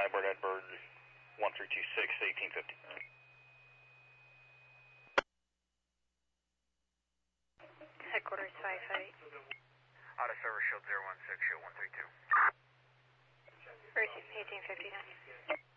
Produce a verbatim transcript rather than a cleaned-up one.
Skybird Edward one three two six, eighteen fifty. Headquarters five five eight. Auto server shield zero one six, shield one three two. Receive eighteen fifty-nine.